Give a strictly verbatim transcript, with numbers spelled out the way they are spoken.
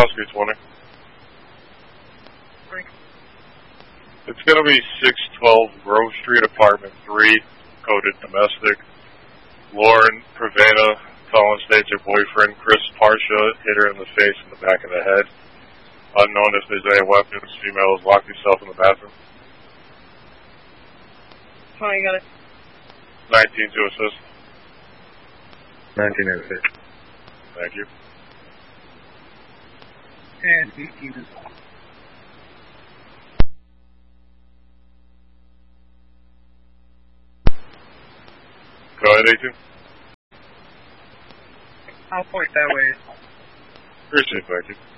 Oscar twenty. It's going to be six twelve Grove Street, apartment three, coded domestic. Lauren Pravena, Colin states her boyfriend, Chris Parsha, hit her in the face and the back of the head. Unknown if there's any weapons. Female has locked herself in the bathroom. Oh, you got it. nineteen to assist. nineteen to assist. Thank you. And eighteen to assist. Go ahead, eighteen. I'll point that way. Appreciate it, thank you.